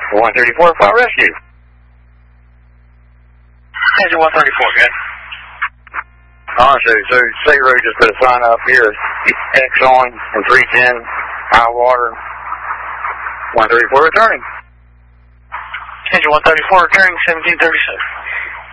134, fire rescue. Engine 134, good. So State Road just put a sign up here, X on and 310, high water, 134 returning. Engine 134 returning 1736.